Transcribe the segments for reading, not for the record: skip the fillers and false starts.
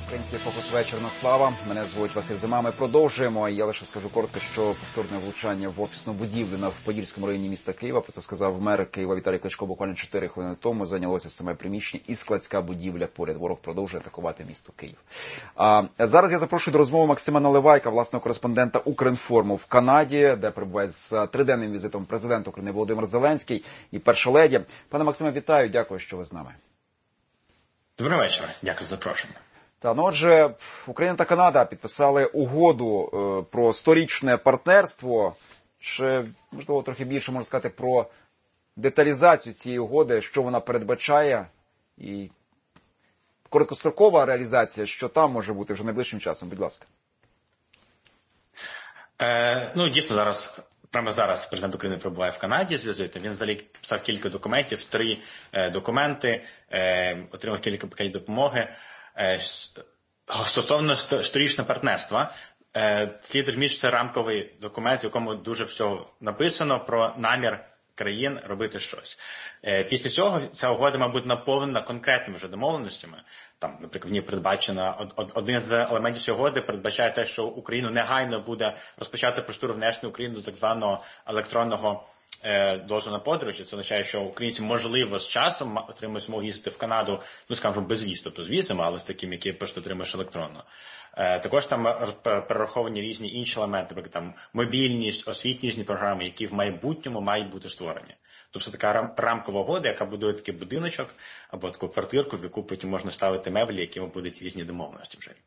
Український фокус вечірна слава. Мене звуть Василь Зима. Ми продовжуємо. Я лише скажу коротко, що повторне влучання в офісну будівлю на Подільському районі міста Києва. Про це сказав мер Києва Віталій Кличко буквально 4 хвилини тому. Зайнялося саме приміщення і складська будівля поряд. Ворог продовжує атакувати місто Київ. Зараз я запрошую до розмови Максима Наливайка, власного кореспондента Укрінформу в Канаді, де перебуває з триденним візитом президент України Володимир Зеленський і перша леді. Пане Максиме, вітаю. Дякую, що ви з нами. Доброго вечора. Дякую за запрошення. Отже, Україна та Канада підписали угоду про 100-річне партнерство. Чи, можливо, трохи більше можна сказати про деталізацію цієї угоди, що вона передбачає, і короткострокова реалізація, що там може бути вже найближчим часом? Будь ласка. Дійсно, прямо зараз президент України перебуває в Канаді з візитом. Він взагалі підписав кілька документів, 3 документи, отримав кілька пакетів допомоги. Стосовно 100-річного партнерства, слід розуміти, що це рамковий документ, в якому дуже все написано про намір країн робити щось. Після цього ця угода має бути наповнена конкретними вже домовленостями. Там, наприклад, в ній передбачено, один з елементів цієї угоди передбачає те, що Україну негайно буде розпочати процедуру внесення України до так званого електронного дозволу на подорожі. Це означає, що українці, можливо, з часом отримують змогу їздити в Канаду, скажімо, без віз, тобто з візами, але з таким, які просто отримуєш електронно. Також там перераховані різні інші елементи, наприклад, там мобільність, освітні різні програми, які в майбутньому мають бути створені. Тобто така рамкова угода, яка будує такий будиночок або таку квартирку, в яку потім можна ставити меблі, якими будуть різні домовленості вже.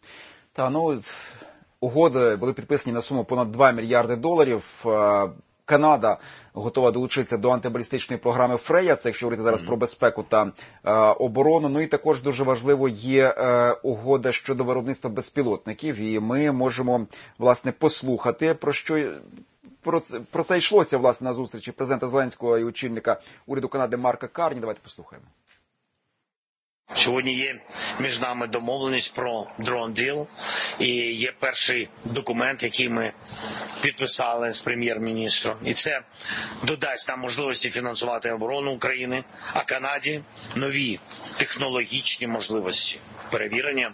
Угоди були підписані на суму понад $2 мільярди. Канада готова долучитися до антибалістичної програми Фрея, це якщо говорити зараз про безпеку та оборону. І також дуже важливо є угода щодо виробництва безпілотників. І ми можемо, власне, послухати, про це йшлося, власне, на зустрічі президента Зеленського і очільника уряду Канади Марка Карні. Давайте послухаємо. Сьогодні є між нами домовленість про дрон-діл, і є перший документ, який ми підписали з прем'єр-міністром. І це додасть нам можливості фінансувати оборону України, а Канаді нові технологічні можливості перевірення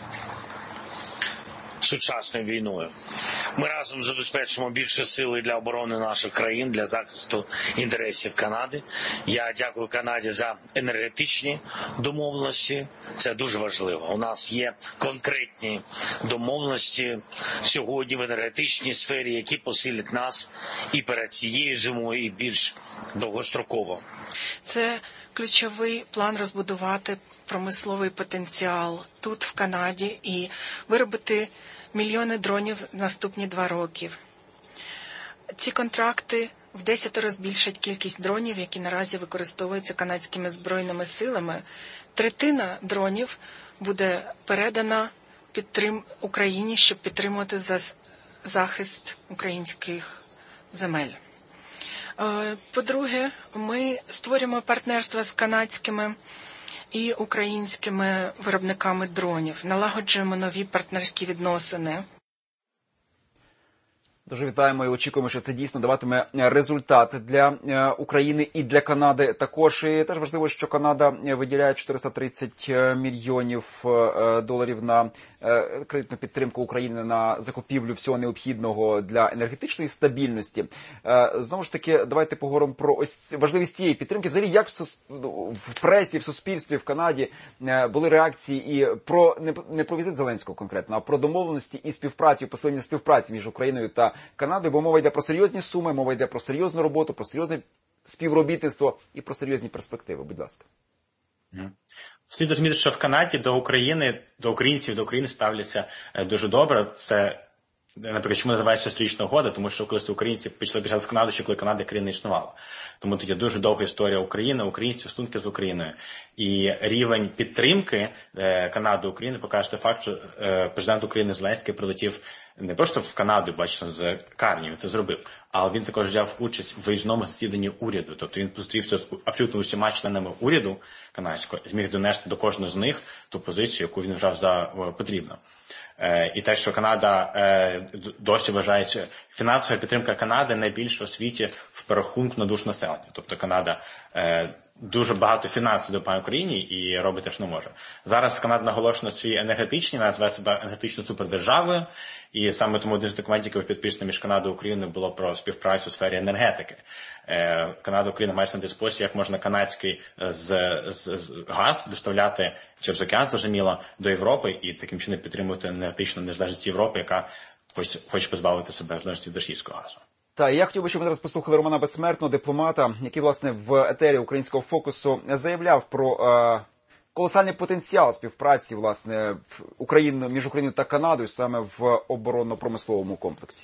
сучасною війною. Ми разом забезпечимо більше сили для оборони наших країн, для захисту інтересів Канади. Я дякую Канаді за енергетичні домовленості. Це дуже важливо. У нас є конкретні домовленості сьогодні в енергетичній сфері, які посилять нас і перед цією зимою, і більш довгостроково. Це ключовий план розбудувати промисловий потенціал тут, в Канаді, і виробити мільйони дронів в наступні 2 роки. Ці контракти в 10 збільшать кількість дронів, які наразі використовуються канадськими збройними силами. 1/3 дронів буде передана Україні, щоб підтримувати захист українських земель. По-друге, ми створюємо партнерства з канадськими і українськими виробниками дронів, налагоджуємо нові партнерські відносини. Дуже вітаємо і очікуємо, що це дійсно даватиме результат для України і для Канади також. І теж важливо, що Канада виділяє $430 мільйонів на кредитну підтримку України на закупівлю всього необхідного для енергетичної стабільності. Знову ж таки, давайте поговоримо про ось важливість цієї підтримки. Взагалі, як в пресі, в суспільстві, в Канаді були реакції і не про візит Зеленського конкретно, а про домовленості і співпрацю, посилення співпраці між Україною та Канадою, бо мова йде про серйозні суми, мова йде про серйозну роботу, про серйозне співробітництво і про серйозні перспективи. Будь ласка. Слід розуміти, що в Канаді до українців ставляться дуже добре. Це, наприклад, чому називається 100-річна угода, тому що коли українці почали біжати в Канаду, ще коли Канада країна не існувала. Тому тут є дуже довга історія України, українців, стосунки з Україною. І рівень підтримки Канади України покаже факт, що президент України Зеленський прилетів не просто в Канаду, бачимо, з Карні, він це зробив, але він також взяв участь в виїзному засіданні уряду. Тобто він зустрівся з абсолютно усіма членами уряду канадського, зміг донести до кожного з них ту позицію, яку він вважав за потрібну. І те, що Канада досі вважається, фінансова підтримка Канади найбільша у світі в перерахунку на душу населення. Тобто Канада дуже багато фінансів допомагає Україні і робить те, що не може. Зараз Канада наголошена на своїй енергетичній, вона називає себе енергетичною супердержавою, і саме тому один з документів, який підписаний між Канадою і Україною, було про співпрацю у сфері енергетики. Канада і Україна мають знайти спосіб, як можна канадський газ доставляти через океан, зрозуміло, до Європи і таким чином підтримувати енергетичну незалежність Європи, яка хоче позбавити себе залежності від російського газу. Так, я хотів би, щоб ми зараз послухали Романа Безсмертного, дипломата, який, власне, в етері українського фокусу заявляв про колосальний потенціал співпраці, власне, між Україною та Канадою саме в оборонно-промисловому комплексі.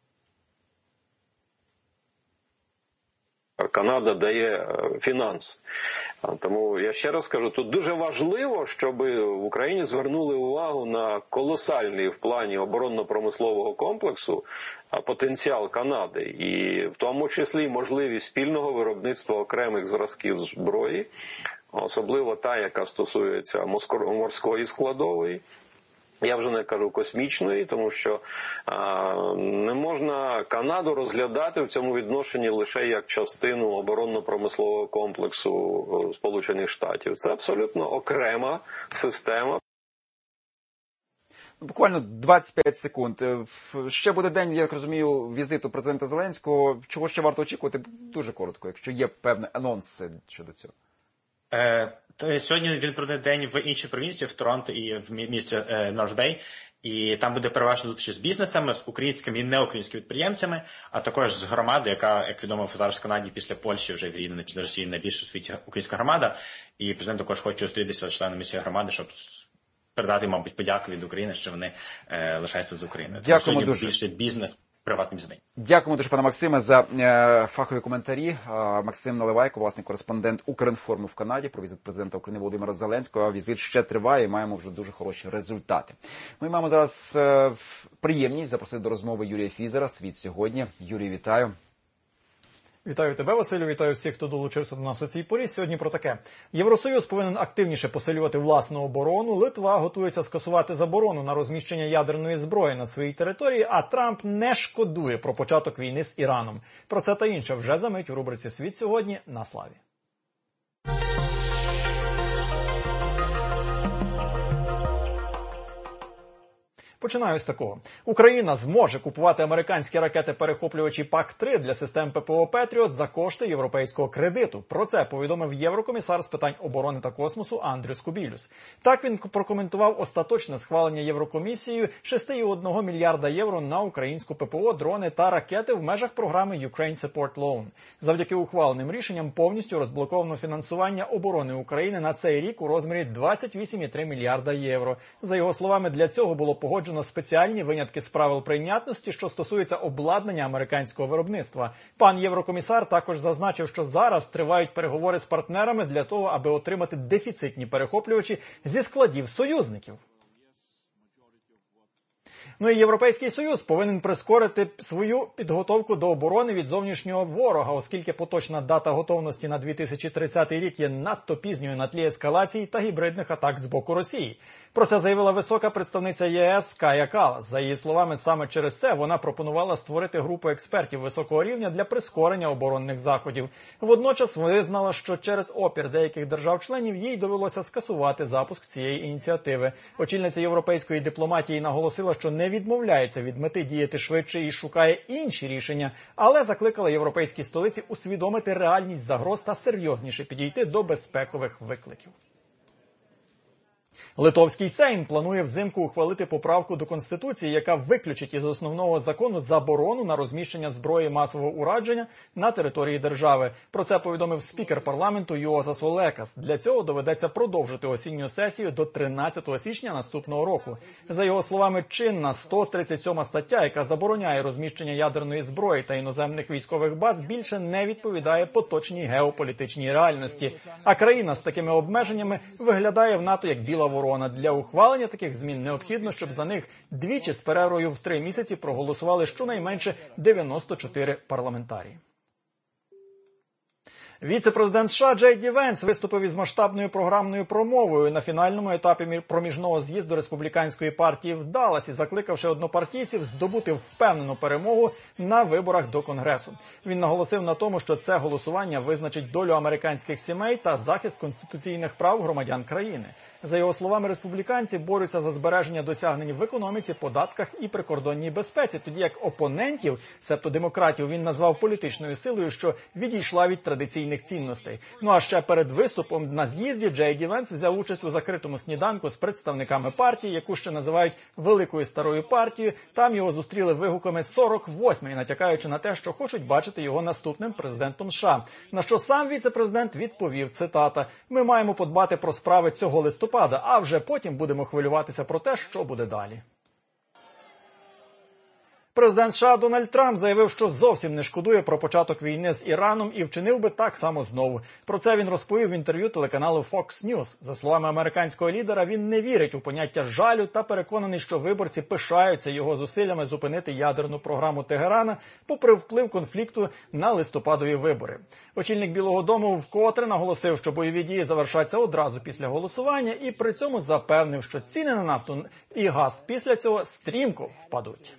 Канада дає фінанс. Тому я ще раз кажу, тут дуже важливо, щоб в Україні звернули увагу на колосальний в плані оборонно-промислового комплексу потенціал Канади. І в тому числі можливість спільного виробництва окремих зразків зброї, особливо та, яка стосується морської складової. Я вже не кажу космічної, тому що не можна Канаду розглядати в цьому відношенні лише як частину оборонно-промислового комплексу Сполучених Штатів. Це абсолютно окрема система. Буквально 25 секунд. Ще буде день, я так розумію, візиту президента Зеленського. Чого ще варто очікувати? Дуже коротко, якщо є певний анонс щодо цього. Сьогодні він проведе день в іншій провінції, в Торонто і в місті Норth-Бей. І там буде переважно зустріч з бізнесами, з українськими і неукраїнськими підприємцями, а також з громадою, яка, як відомо, зараз в Канаді після Польщі вже відрідана після Росії найбільша в світі українська громада. І президент також хоче зустрітися з членами цієї громади, щоб передати, мабуть, подяку від України, що вони лишаються з Україною. Дякуємо дуже. Більше бізнес, приватний бізнес. Дякуємо дуже, пане Максиме, за фахові коментарі. Максим Наливайко, власний кореспондент Укрінформу в Канаді, про візит президента України Володимира Зеленського. Візит ще триває і маємо вже дуже хороші результати. Ми маємо зараз приємність запросити до розмови Юрія Фізера, «Світ сьогодні». Юрій, вітаю. Вітаю тебе, Василю, вітаю всіх, хто долучився до нас у цій порі. Сьогодні про таке. Євросоюз повинен активніше посилювати власну оборону. Литва готується скасувати заборону на розміщення ядерної зброї на своїй території, а Трамп не шкодує про початок війни з Іраном. Про це та інше вже за мить у рубриці «Світ сьогодні» на Славі. Починаю з такого. Україна зможе купувати американські ракети-перехоплювачі ПАК-3 для систем ППО «Петріот» за кошти європейського кредиту. Про це повідомив єврокомісар з питань оборони та космосу Андрюс Кубілюс. Так він прокоментував остаточне схвалення Єврокомісією 6,1 мільярда євро на українську ППО, дрони та ракети в межах програми Ukraine Support Loan. Завдяки ухваленим рішенням повністю розблоковано фінансування оборони України на цей рік у розмірі 28,3 мільярда євро. За його словами, для цього було погоджено спеціальні винятки з правил прийнятності, що стосуються обладнання американського виробництва. Пан єврокомісар також зазначив, що зараз тривають переговори з партнерами для того, аби отримати дефіцитні перехоплювачі зі складів союзників. Ну і Європейський Союз повинен прискорити свою підготовку до оборони від зовнішнього ворога, оскільки поточна дата готовності на 2030 рік є надто пізньою на тлі ескалації та гібридних атак з боку Росії. Про це заявила висока представниця ЄС Кая Каллас. За її словами, саме через це вона пропонувала створити групу експертів високого рівня для прискорення оборонних заходів. Водночас визнала, що через опір деяких держав-членів їй довелося скасувати запуск цієї ініціативи. Очільниця європейської дипломатії наголосила, що не відмовляється від мети діяти швидше і шукає інші рішення, але закликала європейські столиці усвідомити реальність загроз та серйозніше підійти до безпекових викликів. Литовський Сейм планує взимку ухвалити поправку до Конституції, яка виключить із основного закону заборону на розміщення зброї масового ураження на території держави. Про це повідомив спікер парламенту Юозас Олекас. Для цього доведеться продовжити осінню сесію до 13 січня наступного року. За його словами, чинна 137 стаття, яка забороняє розміщення ядерної зброї та іноземних військових баз, більше не відповідає поточній геополітичній реальності. А країна з такими обмеженнями виглядає в НАТО як біла ворона. Для ухвалення таких змін необхідно, щоб за них двічі з перервою в 3 місяці проголосували щонайменше 94 парламентарії. Віце-президент США Джей Ді Венс виступив із масштабною програмною промовою на фінальному етапі проміжного з'їзду республіканської партії в Далласі, закликавши однопартійців здобути впевнену перемогу на виборах до Конгресу. Він наголосив на тому, що це голосування визначить долю американських сімей та захист конституційних прав громадян країни. За його словами, республіканці борються за збереження досягнень в економіці, податках і прикордонній безпеці, тоді як опонентів, себто демократів, він назвав політичною силою, що відійшла від традиційних цінностей. Ну а ще перед виступом на з'їзді Джей Ді Венс взяв участь у закритому сніданку з представниками партії, яку ще називають Великою Старою партією. Там його зустріли вигуками 48-й, натякаючи на те, що хочуть бачити його наступним президентом США. На що сам віце-президент відповів, цитата, «Ми маємо подбати про справи цього листопада, а вже потім будемо хвилюватися про те, що буде далі». Президент США Дональд Трамп заявив, що зовсім не шкодує про початок війни з Іраном і вчинив би так само знову. Про це він розповів в інтерв'ю телеканалу Fox News. За словами американського лідера, він не вірить у поняття жалю та переконаний, що виборці пишаються його зусиллями зупинити ядерну програму Тегерана, попри вплив конфлікту на листопадові вибори. Очільник Білого дому вкотре наголосив, що бойові дії завершаться одразу після голосування і при цьому запевнив, що ціни на нафту і газ після цього стрімко впадуть.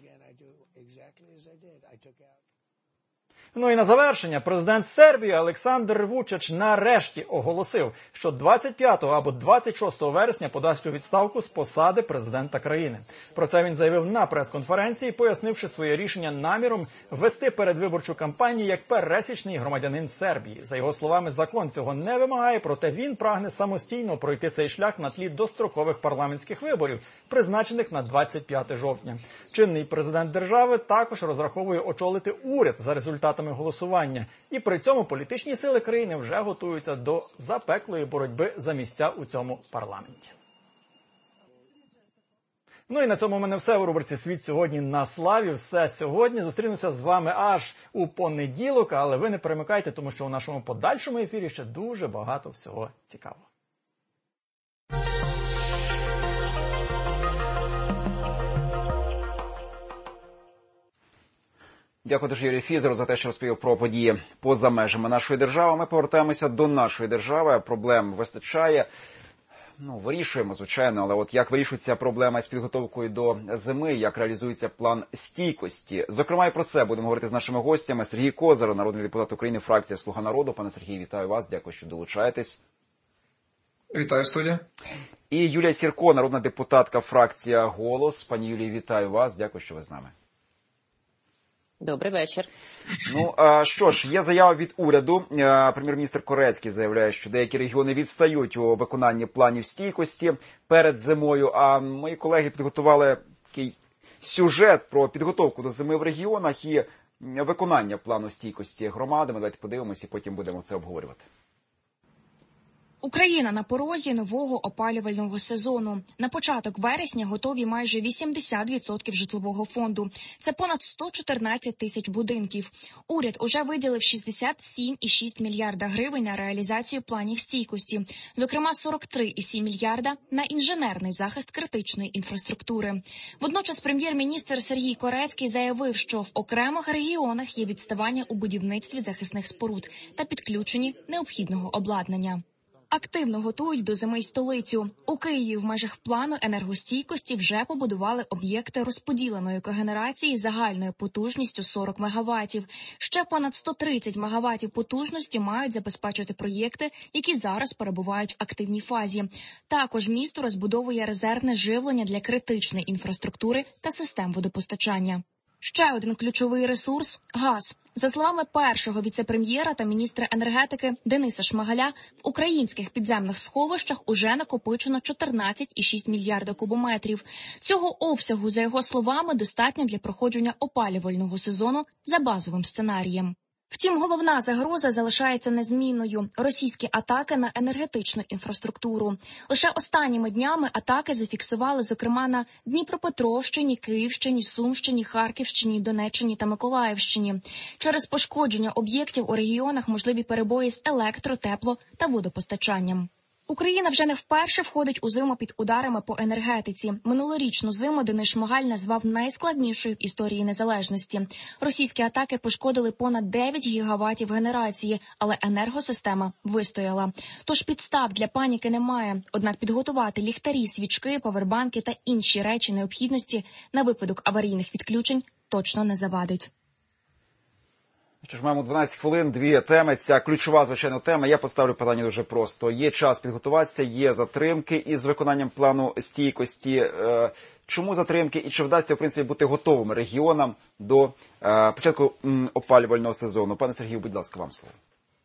Ну і на завершення, президент Сербії Олександр Вучич нарешті оголосив, що 25 або 26 вересня подасть у відставку з посади президента країни. Про це він заявив на прес-конференції, пояснивши своє рішення наміром вести передвиборчу кампанію як пересічний громадянин Сербії. За його словами, закон цього не вимагає, проте він прагне самостійно пройти цей шлях на тлі дострокових парламентських виборів, призначених на 25 жовтня. Чинний президент держави також розраховує очолити уряд за результатами голосування. І при цьому політичні сили країни вже готуються до запеклої боротьби за місця у цьому парламенті. Ну і на цьому в мене все у рубриці «Світ сьогодні» на Славі. Все сьогодні. Зустрінуся з вами аж у понеділок, але ви не перемикайте, тому що у нашому подальшому ефірі ще дуже багато всього цікавого. Дякую дуже Юрію Фізеру за те, що розповів про події поза межами нашої держави. Ми повертаємося до нашої держави. Проблем вистачає. Вирішуємо, звичайно, але от як вирішується проблема з підготовкою до зими, як реалізується план стійкості. Зокрема, і про це будемо говорити з нашими гостями. Сергій Козар, народний депутат України, фракція «Слуга народу». Пане Сергій, вітаю вас, дякую, що долучаєтесь. Вітаю, студія. І Юлія Сірко, народна депутатка, фракція «Голос». Пані Юлії, вітаю вас, дякую, що ви з нами. Добрий вечір. Що ж, є заява від уряду. Прем'єр-міністр Корецький заявляє, що деякі регіони відстають у виконанні планів стійкості перед зимою. А мої колеги підготували такий сюжет про підготовку до зими в регіонах і виконання плану стійкості громадами. Давайте подивимося і потім будемо це обговорювати. Україна на порозі нового опалювального сезону. На початок вересня готові майже 80% житлового фонду. Це понад 114 тисяч будинків. Уряд уже виділив 67,6 мільярда гривень на реалізацію планів стійкості. Зокрема, 43,7 мільярда на інженерний захист критичної інфраструктури. Водночас прем'єр-міністр Сергій Корецький заявив, що в окремих регіонах є відставання у будівництві захисних споруд та підключенні необхідного обладнання. Активно готують до зими й столицю. У Києві в межах плану енергостійкості вже побудували об'єкти розподіленої когенерації загальною потужністю 40 МВт. Ще понад 130 МВт потужності мають забезпечити проєкти, які зараз перебувають в активній фазі. Також місто розбудовує резервне живлення для критичної інфраструктури та систем водопостачання. Ще один ключовий ресурс – газ. За словами першого віце-прем'єра та міністра енергетики Дениса Шмигаля, в українських підземних сховищах уже накопичено 14,6 мільярда кубометрів. Цього обсягу, за його словами, достатньо для проходження опалювального сезону за базовим сценарієм. Втім, головна загроза залишається незмінною – російські атаки на енергетичну інфраструктуру. Лише останніми днями атаки зафіксували, зокрема, на Дніпропетровщині, Київщині, Сумщині, Харківщині, Донеччині та Миколаївщині. Через пошкодження об'єктів у регіонах можливі перебої з електро-, тепло- та водопостачанням. Україна вже не вперше входить у зиму під ударами по енергетиці. Минулорічну зиму Денис Шмигаль назвав найскладнішою в історії незалежності. Російські атаки пошкодили понад 9 гігаватів генерації, але енергосистема вистояла. Тож підстав для паніки немає. Однак підготувати ліхтарі, свічки, павербанки та інші речі необхідності на випадок аварійних відключень точно не завадить. Що ж, маємо 12 хвилин, дві теми. Ця ключова, звичайно, тема. Я поставлю питання дуже просто. Є час підготуватися, є затримки із виконанням плану стійкості. Чому затримки і чи вдасться, в принципі, бути готовим регіонам до початку опалювального сезону? Пане Сергію, будь ласка, вам слово.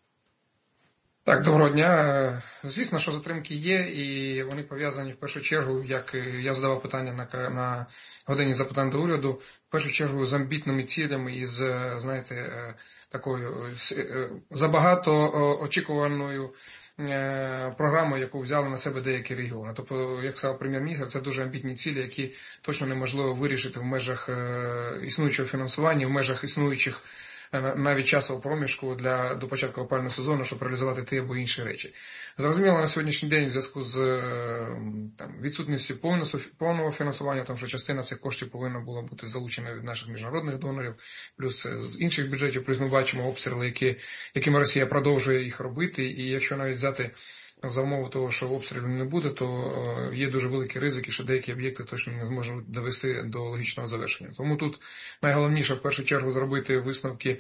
Так, доброго дня. Звісно, що затримки є, і вони пов'язані в першу чергу, як я задавав питання на годині запитань до уряду, в першу чергу з амбітними цілями і з, знаєте, такою забагато очікуваною програмою, яку взяли на себе деякі регіони. Тобто, як сказав прем'єр-міністр, це дуже амбітні цілі, які точно неможливо вирішити в межах існуючого фінансування, в межах існуючих навіть часового проміжку до початку опалювального сезону, щоб реалізувати ті або інші речі. Зрозуміло, на сьогоднішній день в зв'язку з відсутністю повного фінансування, тому що частина цих коштів повинна була бути залучена від наших міжнародних донорів, плюс з інших бюджетів, плюс ми бачимо обстріли, якими Росія продовжує їх робити, і якщо навіть взяти за умови того, що обстрілів не буде, то є дуже великі ризики, що деякі об'єкти точно не зможуть довести до логічного завершення. Тому тут найголовніше в першу чергу зробити висновки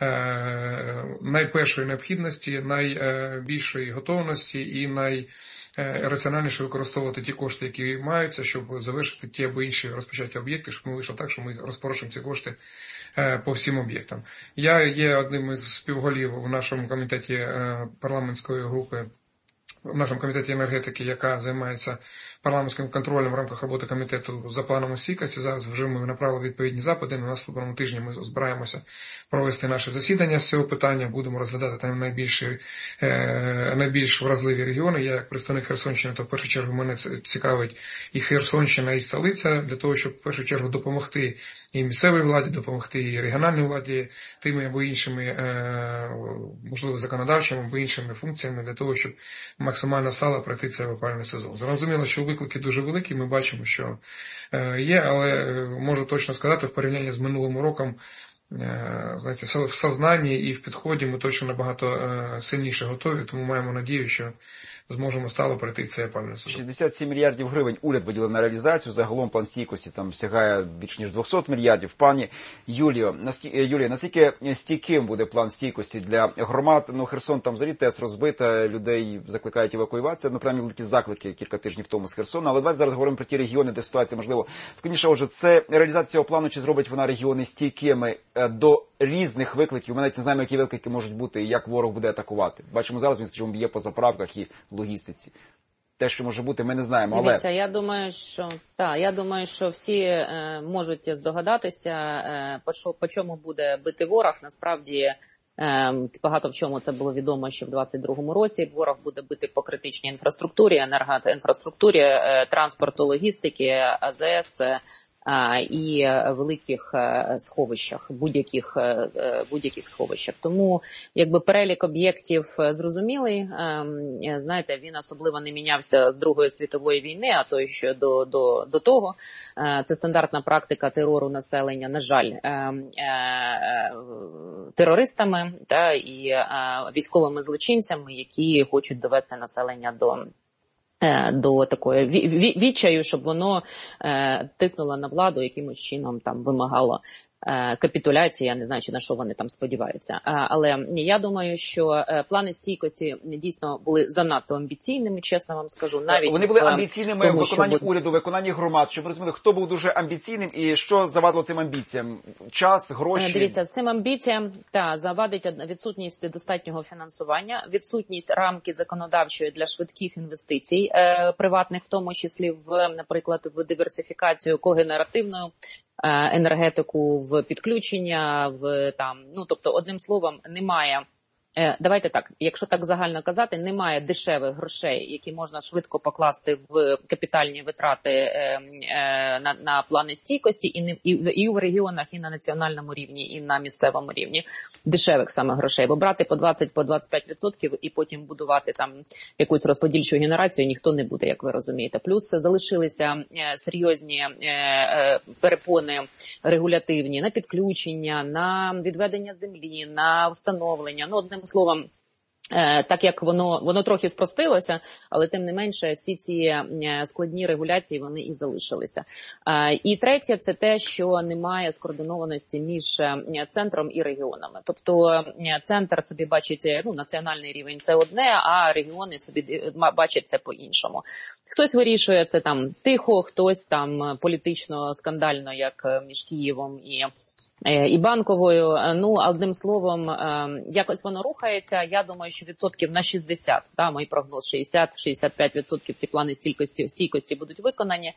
найпершої необхідності, найбільшої готовності і найраціональніше використовувати ті кошти, які маються, щоб завершити ті або інші розпочаті об'єкти, щоб не вийшло так, що ми розпорошимо ці кошти по всім об'єктам. Я є одним із співголів у нашому комітеті парламентської групи, в нашому комітеті енергетики, яка займається парламентським контролем в рамках роботи комітету за планом стійкості. Зараз вже ми направили відповідні запити. На наступному тижні ми збираємося провести наше засідання з цього питання. Будемо розглядати там найбільш вразливі регіони. Я як представник Херсонщини, то в першу чергу мене цікавить і Херсонщина, і столиця, для того, щоб в першу чергу допомогти і місцевій владі, допомогти і регіональній владі тими або іншими, можливо, законодавчими або іншими функціями, для того, щоб максимально стало пройти цей опалювальний сезон. Зрозуміло, що виклики дуже великі, ми бачимо, що є, але можу точно сказати, в порівнянні з минулим роком, знаєте, в сознанні і в підході ми точно набагато сильніше готові, тому маємо надію, що зможемо стало пройти цей опалювальний сезон. 67 мільярдів гривень уряд виділив на реалізацію. Загалом план стійкості там сягає більш ніж 200 мільярдів. Пані Юлія, наскільки стійким буде план стійкості для громад? Ну, Херсон там взагалі ТЕС розбита, людей закликають евакуюватися. Ну, принаймні, великі заклики кілька тижнів тому з Херсона. Але давайте зараз говоримо про ті регіони, де ситуація, можливо, складніша. Отже, це реалізація цього плану, чи зробить вона регіони стійкими до різних викликів? Ми навіть не знаємо, які виклики можуть бути і як ворог буде атакувати. Бачимо зараз, він, скажімо, б'є по заправках і логістиці. Те, що може бути, ми не знаємо. Але дивіться, я думаю, що всі можуть здогадатися, по чому буде бити ворог. Насправді, багато в чому це було відомо, що в 2022 році ворог буде бити по критичній інфраструктурі, енергоінфраструктурі, транспорту, логістики, АЗС і великих сховищах, будь-яких сховищах. Тому, якби перелік об'єктів зрозумілий, знаєте, він особливо не мінявся з Другої світової війни, а то ще до того. Це стандартна практика терору населення, на жаль, терористами і військовими злочинцями, які хочуть довести населення до такої відчаю, щоб воно тиснуло на владу, якимось чином там вимагало капітуляції, я не знаю, чи на що вони там сподіваються. Але я думаю, що плани стійкості дійсно були занадто амбіційними, чесно вам скажу. Навіть вони були амбіційними в виконанні уряду, в виконанні громад. Щоб ви розуміли, хто був дуже амбіційним і що завадило цим амбіціям? Час, гроші? Дивіться, з цим амбіціям завадить відсутність достатнього фінансування, відсутність рамки законодавчої для швидких інвестицій, приватних в тому числі, наприклад, в диверсифікацію когенеративну енергетику, в підключення, тобто, одним словом, немає Давайте так, якщо так загально казати, немає дешевих грошей, які можна швидко покласти в капітальні витрати на плани стійкості і в регіонах, і на національному рівні, і на місцевому рівні. Дешевих саме грошей. Бо брати по 20-25% і потім будувати там якусь розподільчу генерацію ніхто не буде, як ви розумієте. Плюс залишилися серйозні перепони регулятивні на підключення, на відведення землі, на встановлення. Одним словом, так як воно трохи спростилося, але тим не менше всі ці складні регуляції, вони і залишилися. І третє, це те, що немає скоординованості між центром і регіонами. Тобто центр собі бачить, національний рівень це одне, а регіони собі бачать це по-іншому. Хтось вирішує це там тихо, хтось там політично скандально, як між Києвом і Банковою. Одним словом, якось воно рухається. Я думаю, що відсотків на 60, мій прогноз 60-65% ці плани стійкості будуть виконані.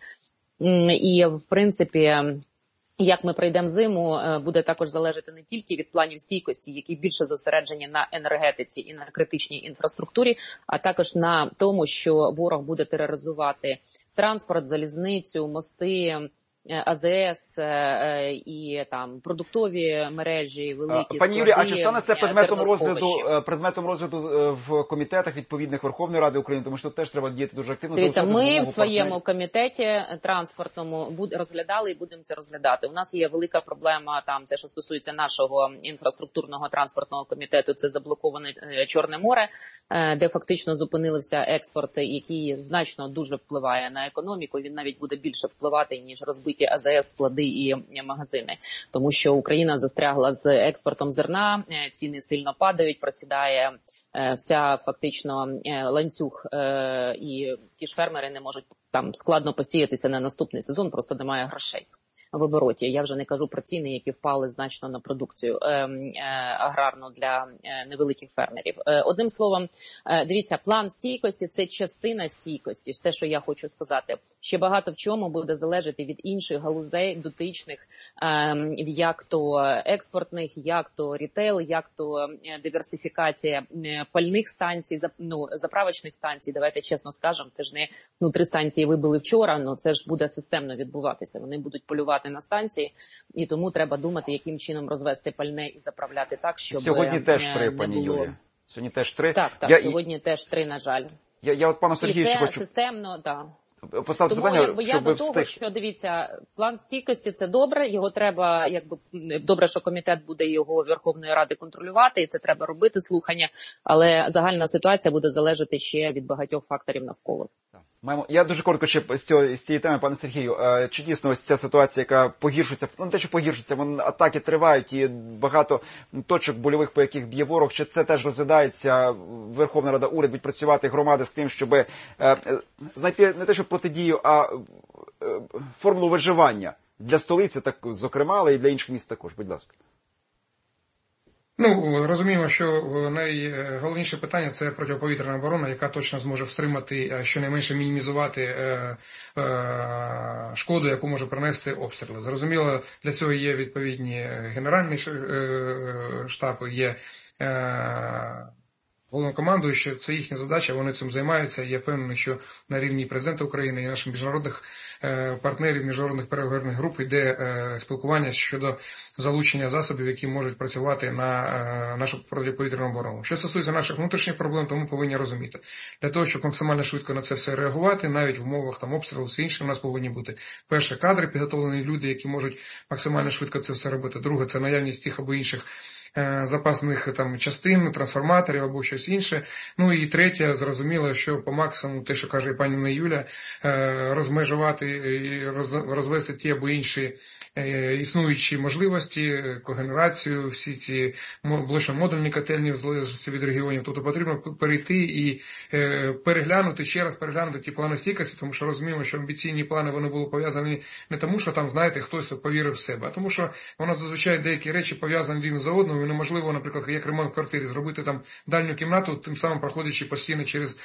І, в принципі, як ми пройдемо зиму, буде також залежати не тільки від планів стійкості, які більше зосереджені на енергетиці і на критичній інфраструктурі, а також на тому, що ворог буде тероризувати транспорт, залізницю, мости, АЗС і там продуктові мережі, великі Пані Юлія, а чи стане це предметом розгляду в комітетах відповідних Верховної Ради України, тому що тут теж треба діяти дуже активно. Дивіться, ми в своєму комітеті транспортному розглядали і будемо це розглядати. У нас є велика проблема там, те, що стосується нашого інфраструктурного транспортного комітету, це заблоковане Чорне море, де фактично зупинився експорт, який значно дуже впливає на економіку. Він навіть буде більше впливати, ніж розбиті АЗС, склади і магазини. Тому що Україна застрягла з експортом зерна, ціни сильно падають, просідає вся фактично ланцюг, і ті ж фермери не можуть там складно посіятися на наступний сезон, просто немає грошей в обороті. Я вже не кажу про ціни, які впали значно на продукцію аграрну для невеликих фермерів. Одним словом, дивіться, план стійкості – це частина стійкості, те, що я хочу сказати. Ще багато в чому буде залежати від інших галузей дотичних, як то експортних, як то рітейл, як то диверсифікація пальних станцій, заправочних станцій. Давайте чесно скажемо, це ж не 3 станції вибили вчора, це ж буде системно відбуватися. Вони будуть полювати на станції, і тому треба думати, яким чином розвести пальне і заправляти так, щоб сьогодні теж 3, пані Юлія. Сьогодні теж 3. Так, сьогодні теж 3, на жаль. Я от пану Сергію ще хочу системно, так. Поставити запитання, я до того, що, дивіться, план стійкості – це добре, його треба, добре, що комітет буде його Верховної Ради контролювати, і це треба робити, слухання, але загальна ситуація буде залежати ще від багатьох факторів навколо. Я дуже коротко ще з цієї теми, пане Сергію. Чи дійсно ось ця ситуація, яка погіршується, не те, що погіршується, атаки тривають і багато точок больових, по яких б'є ворог, чи це теж розглядається, Верховна Рада, уряд будуть працювати, громади з тим, щоб знайти не те, що протидію, а формулу виживання для столиці, так, зокрема, але і для інших міст також, будь ласка. Розуміємо, що найголовніше питання – це протиповітряна оборона, яка точно зможе встримати, щонайменше мінімізувати шкоду, яку може принести обстріли. Зрозуміло, для цього є відповідні генеральні штаби, є головнокомандуючий, це їхня задача, вони цим займаються. Я впевнений, що на рівні президента України і наших міжнародних партнерів, міжнародних переговорних груп йде спілкування щодо залучення засобів, які можуть працювати на нашу протиповітряну оборону. Що стосується наших внутрішніх проблем, то ми повинні розуміти. Для того, щоб максимально швидко на це все реагувати, навіть в умовах обстрілу, все інше, у нас повинні бути перше кадри, підготовлені люди, які можуть максимально швидко це все робити. Друге, це наявність тих або інших запасних частин, трансформаторів або щось інше. І третє, зрозуміло, що по максимуму, те, що каже пані Юля, розмежувати і розвести ті або інші існуючі можливості, когенерацію, всі ці блочно-модульні котельні в залежності від регіонів. Тобто потрібно перейти і переглянути, ще раз переглянути ті плани стійкості, тому що розуміємо, що амбіційні плани, вони були пов'язані не тому, що там, знаєте, хтось повірив в себе, а тому, що воно зазвичай деякі речі пов'язані один за одним, неможливо, наприклад, як ремонт в квартирі, зробити там дальню кімнату, тим самим проходячи постійно через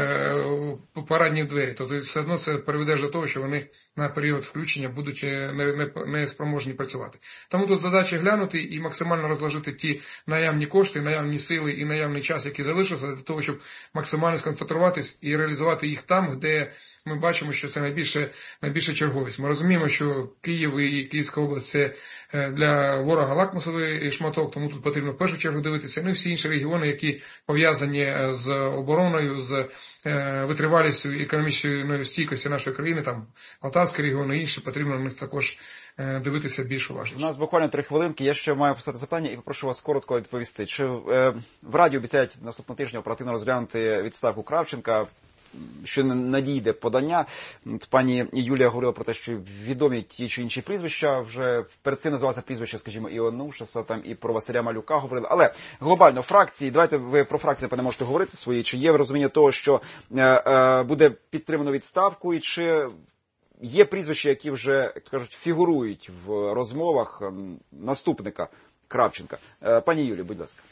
парадні двері. Тобто все одно це приведе до того, що вони на період включення будуть не спроможні працювати. Тому тут задача глянути і максимально розложити ті наявні кошти, наявні сили і наявний час, який залишився, для того, щоб максимально сконцентруватись і реалізувати їх там, де ми бачимо, що це найбільша черговість. Ми розуміємо, що Київ і Київська область – це для ворога лакмусовий шматок, тому тут потрібно в першу чергу дивитися. Ну і всі інші регіони, які пов'язані з обороною, з витривалістю і економічною стійкості нашої країни, там Полтавський регіон і інші, потрібно на них також дивитися більш уважно. У нас буквально 3 хвилинки. Я ще маю поставити запитання і попрошу вас коротко відповісти. Чи в Раді обіцяють наступного тижня оперативно розглянути відставку Кравченка, що надійде подання? Пані Юлія говорила про те, що відомі ті чи інші прізвища, вже перед цим називалося прізвище, скажімо, і Онушаса, там і про Василя Малюка говорили. Але глобально фракції, давайте ви про фракції, напевне, можете говорити свої, чи є розуміння того, що буде підтримано відставку, і чи є прізвища, які вже, як кажуть, фігурують в розмовах наступника Кравченка? Пані Юлію, будь ласка.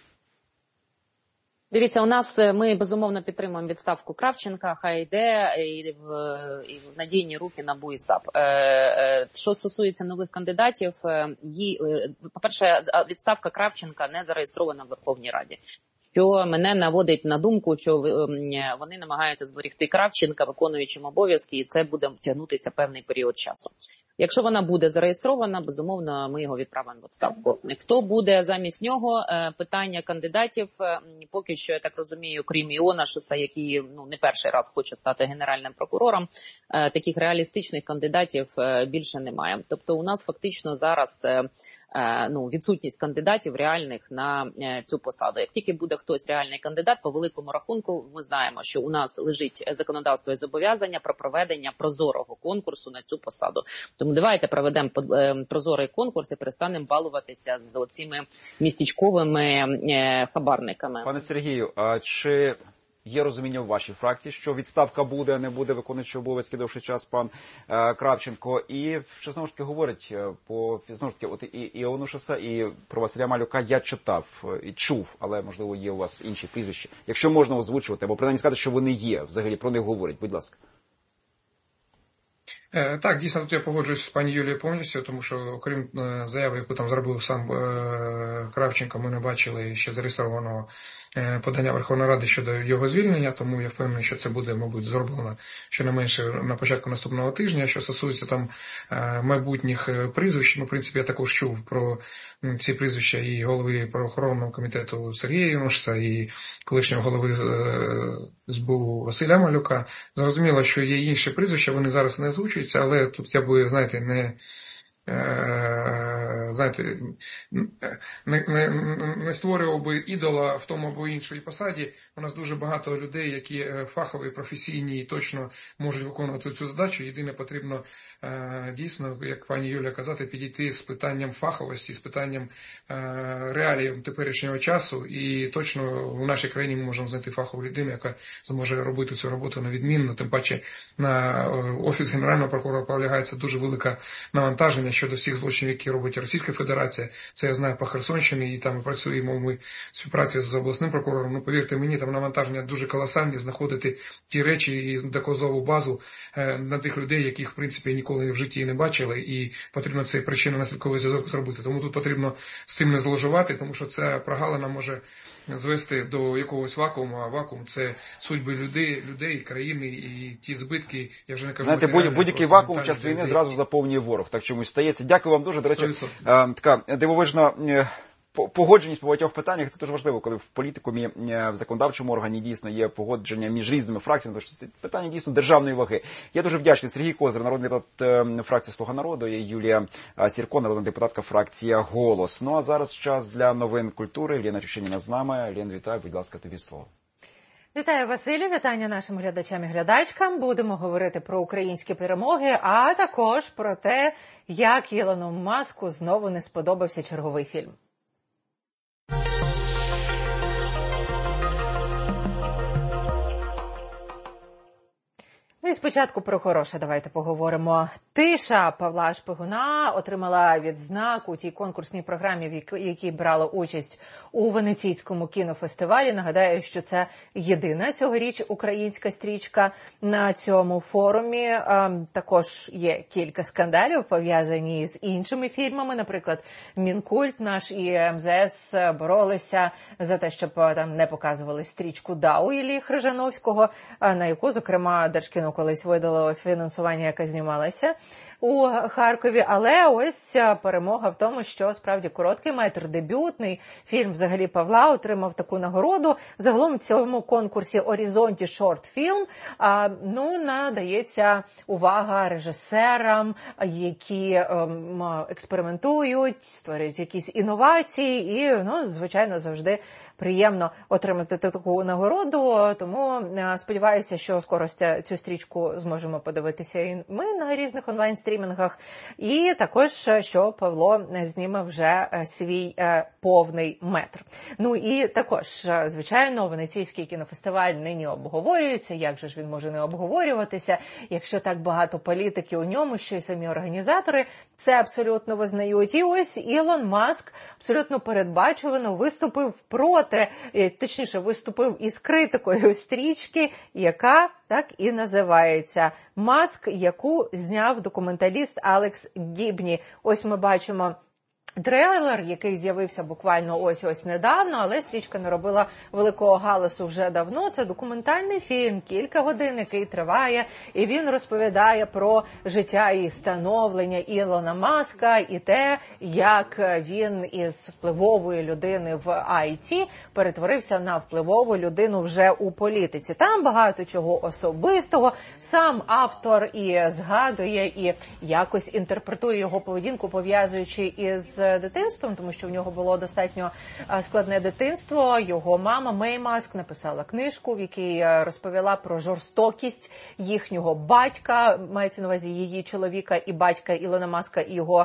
Дивіться, ми безумовно підтримуємо відставку Кравченка, хай йде і в надійні руки НАБУ і САП. Що стосується нових кандидатів, по-перше, відставка Кравченка не зареєстрована в Верховній Раді. Що мене наводить на думку, що вони намагаються зберегти Кравченка виконуючим обов'язки, і це буде тягнутися певний період часу. Якщо вона буде зареєстрована, безумовно, ми його відправимо в відставку. Хто буде замість нього? Питання кандидатів, поки що, я так розумію, крім Іонашеса, який не перший раз хоче стати генеральним прокурором, таких реалістичних кандидатів більше немає. Тобто у нас фактично зараз відсутність кандидатів реальних на цю посаду. Як тільки буде хтось реальний кандидат, по великому рахунку ми знаємо, що у нас лежить законодавство і зобов'язання про проведення прозорого конкурсу на цю посаду. Тому давайте проведемо прозорий конкурс і перестанемо балуватися з цими містечковими хабарниками. Пане Сергію, а чи є розуміння у вашій фракції, що відставка буде, не буде виконуючи обов'язки довший час пан Кравченко? І що знову ж таки говорить знову ж таки, от і Онушаса, і про Василя Малюка я читав і чув, але можливо є у вас інші прізвища. Якщо можна озвучувати, або принаймні сказати, що вони є, взагалі про них говорять, будь ласка. Так, дійсно, тут я погоджуюсь з пані Юлією повністю, тому що, окрім заяви, яку там зробив сам Кравченко, ми не бачили ще зареєстрованого подання Верховної Ради щодо його звільнення, тому я впевнений, що це буде, мабуть, зроблено щонайменше на початку наступного тижня. Що стосується там майбутніх прізвищ, в принципі, я також чув про ці прізвища і голови правоохоронного комітету Сергія Іонушаса, і колишнього голови СБУ Василя Малюка. Зрозуміло, що є інші прізвища, вони зараз не озвучуються, але тут я би, не створював би ідола в тому або іншій посаді. У нас дуже багато людей, які фахові, професійні і точно можуть виконувати цю задачу. Єдине, потрібно дійсно, як пані Юля казати, підійти з питанням фаховості, з питанням реалій теперішнього часу. І точно в нашій країні ми можемо знайти фахову людину, яка зможе робити цю роботу на відмінно. Тим паче на Офіс Генерального прокурора полягається дуже велике навантаження щодо всіх злочинів, які робить Російська Федерація. Це я знаю по Херсонщині, і там працюємо ми в співпраці з обласним прокурором. Ну, повірте мені, там навантаження дуже колосальні, знаходити ті речі і доказову базу на тих людей, яких, в принципі, ніколи в житті не бачили, і потрібно цей причинно-наслідковий зв'язок зробити. Тому тут потрібно з цим не зловживати, тому що ця прогалина може звести до якогось вакууму, а вакуум – це судьби людей, країни і ті збитки, я вже не кажу. Знаєте, будь-який вакуум в час війни зразу заповнює ворог, так чомусь стається. Дякую вам дуже. До речі, така дивовижна погодженість по багатьох питаннях. Це дуже важливо, коли в політикумі, в законодавчому органі дійсно є погодження між різними фракціями, тому що це питання дійсно державної ваги. Я дуже вдячний. Сергій Козир, народний депутат фракції «Слуга народу», і Юлія Сірко, народна депутатка фракція «Голос». Ну а зараз час для новин культури. Лена Чеченіна з нами. Лен, вітаю, будь ласка, тобі слово. Вітаю, Василю, вітання нашим глядачам і глядачкам. Будемо говорити про українські перемоги, а також про те, як Ілону Маску знову не сподобався черговий фільм. Ну і спочатку про хороше давайте поговоримо. Тиша Павла Шпигуна отримала відзнаку у тій конкурсній програмі, в якій брала участь у Венеційському кінофестивалі. Нагадаю, що це єдина цьогоріч українська стрічка на цьому форумі. Також є кілька скандалів, пов'язані з іншими фільмами. Наприклад, Мінкульт наш і МЗС боролися за те, щоб там не показували стрічку «Дау» Іллі Хрижановського, на яку, зокрема, Держкіно колись видало фінансування, яке знімалося у Харкові. Але ось перемога в тому, що справді короткий метр, дебютний фільм взагалі Павла отримав таку нагороду. Загалом в цьому конкурсі «Орізонті Шорт Фільм» надається увага режисерам, які експериментують, створюють якісь інновації і, звичайно, завжди приємно отримати таку нагороду, тому сподіваюся, що скоро цю стрічку зможемо подивитися і ми на різних онлайн-стрімінгах, і також, що Павло зніме вже свій повний метр. Ну і також, звичайно, Венеційський кінофестиваль нині обговорюється, як же ж він може не обговорюватися, якщо так багато політики у ньому, що й самі організатори це абсолютно визнають. І ось Ілон Маск абсолютно передбачувано виступив точніше, виступив із критикою стрічки, яка так і називається «Маск», яку зняв документаліст Алекс Гібні. Ось ми бачимо трейлер, який з'явився буквально ось недавно, але стрічка не робила великого галасу вже давно. Це документальний фільм, кілька годин, який триває, і він розповідає про життя і становлення Ілона Маска і те, як він із впливової людини в IT перетворився на впливову людину вже у політиці. Там багато чого особистого. Сам автор і згадує, і якось інтерпретує його поведінку, пов'язуючи із дитинством, тому що в нього було достатньо складне дитинство. Його мама Мей Маск написала книжку, в якій розповіла про жорстокість їхнього мається на увазі її чоловіка і батька Ілона Маска і його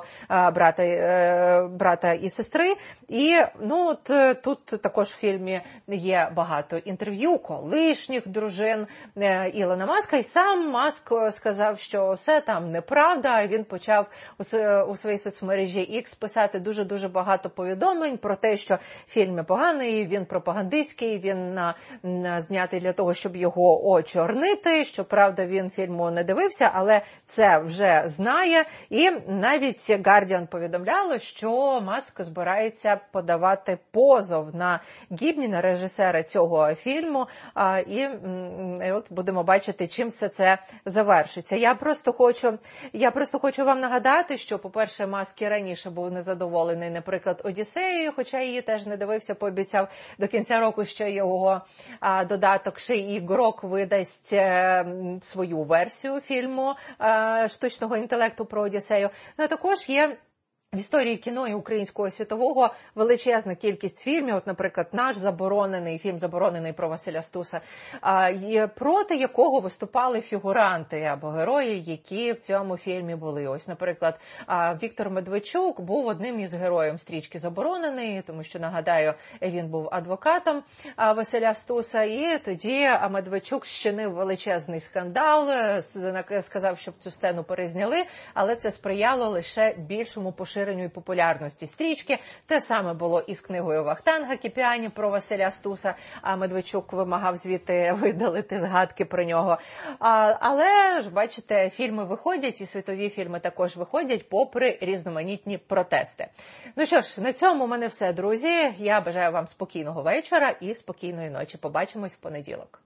брата і сестри. І тут також в фільмі є багато інтерв'ю колишніх дружин Ілона Маска, і сам Маск сказав, що все там неправда. Він почав у своїй соцмережі X писати дуже-дуже багато повідомлень про те, що фільм поганий, він пропагандистський, він знятий для того, щоб його очорнити. Щоправда, він фільму не дивився, але це вже знає. І навіть Guardian повідомляло, що Маск збирається подавати позов на Гібні, на режисера цього фільму. І от будемо бачити, чим все це завершиться. Я просто хочу вам нагадати, що, по-перше, Маск і раніше був незадоволений, наприклад, «Одіссеєю», хоча її теж не дивився, пообіцяв до кінця року, що його додаток ще і Грок видасть свою версію фільму штучного інтелекту про «Одіссею». Ну, а також є в історії кіно і українського світового величезна кількість фільмів, от, наприклад, наш фільм заборонений про Василя Стуса, проти якого виступали фігуранти або герої, які в цьому фільмі були. Ось, наприклад, Віктор Медведчук був одним із героїв стрічки «Заборонений», тому що, нагадаю, він був адвокатом Василя Стуса, і тоді Медведчук щинив величезний скандал, сказав, щоб цю сцену перезняли, але це сприяло лише більшому поширенню і популярності стрічки. Те саме було і з книгою Вахтанга Кіпіані про Василя Стуса, а Медведчук вимагав звідти видалити згадки про нього. Але ж, бачите, фільми виходять, і світові фільми також виходять, попри різноманітні протести. Ну що ж, на цьому в мене все, друзі. Я бажаю вам спокійного вечора і спокійної ночі. Побачимось в понеділок.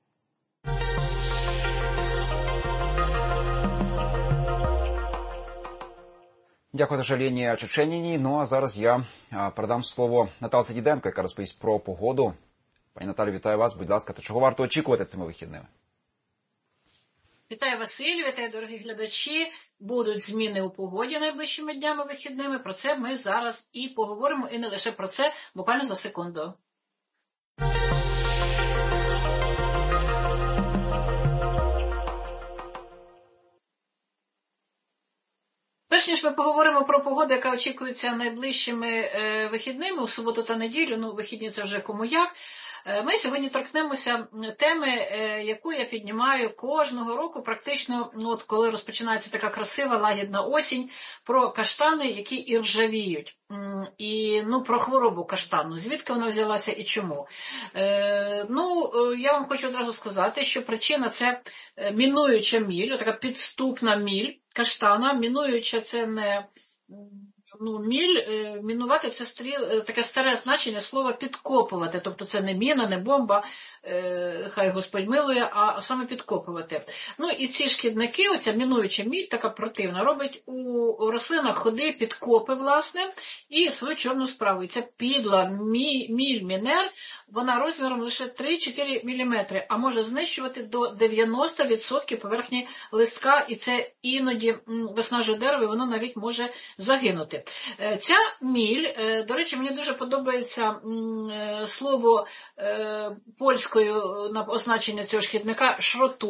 Дякую дуже Лені Чеченіній. Ну а зараз я передам слово Наталці Діденко, яка розповість про погоду. Пані Наталю, вітаю вас. Будь ласка, то чого варто очікувати цими вихідними? Вітаю, Василь, вітаю, дорогі глядачі. Будуть зміни у погоді найближчими днями вихідними. Про це ми зараз і поговоримо, і не лише про це, буквально за секунду. Перш ніж ми поговоримо про погоду, яка очікується найближчими вихідними, у суботу та неділю, вихідні це вже кому як, Ми сьогодні торкнемося теми, яку я піднімаю кожного року, практично, от коли розпочинається така красива, лагідна осінь, про каштани, які іржавіють. І про хворобу каштану, звідки вона взялася і чому. Я вам хочу одразу сказати, що причина – це мінуюча міль, така підступна міль каштана. Мінуюча – це не міль, мінувати – це таке старе значення слова підкопувати, тобто це не міна, не бомба, хай Господь милує, а саме підкопувати. І ці шкідники, оця мінуюча міль, така противна, робить у рослинах ходи, підкопи, власне, і свою чорну справу. І ця підла міль-мінер, вона розміром лише 3-4 мм, а може знищувати до 90% поверхні листка, і це іноді виснажує дерево, і воно навіть може загинути. Ця міль, до речі, мені дуже подобається слово польською на означення цього шкідника – шроту.